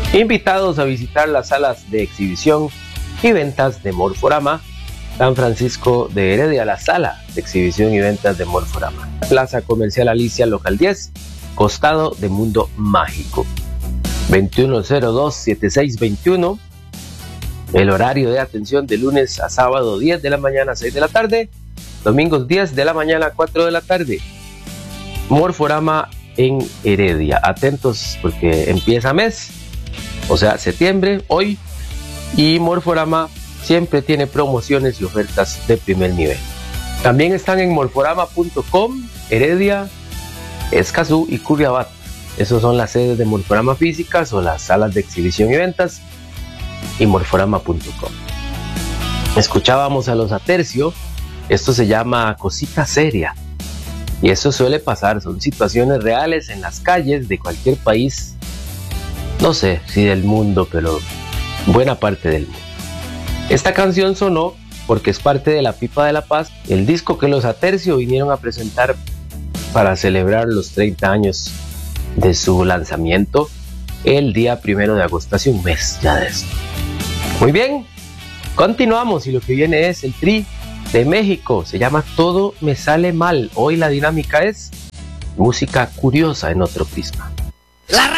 Invitados a visitar las salas de exhibición y ventas de Morforama, San Francisco de Heredia, la sala de exhibición y ventas de Morforama. Plaza Comercial Alicia, local 10, costado de Mundo Mágico. 2102-7621. El horario de atención de lunes a sábado 10 de la mañana a 6 de la tarde, domingos 10 de la mañana a 4 de la tarde. Morforama en Heredia. Atentos porque empieza mes, o sea, septiembre, hoy, y Morforama siempre tiene promociones y ofertas de primer nivel. También están en morforama.com, Heredia, Escazú y Curriabat. Esas son las sedes de Morforama físicas o las salas de exhibición y ventas, y morforama.com. Escuchábamos a Los Atercio. Esto se llama Cosita Seria, y eso suele pasar, son situaciones reales en las calles de cualquier país, no sé si del mundo, pero buena parte del mundo. Esta canción sonó porque es parte de La Pipa de la Paz, el disco que Los Atercio vinieron a presentar para celebrar los 30 años de su lanzamiento el día 1 de agosto, hace un mes ya de esto. Muy bien, continuamos y lo que viene es el Tri de México, se llama Todo Me Sale Mal. Hoy la dinámica es música curiosa en otro prisma.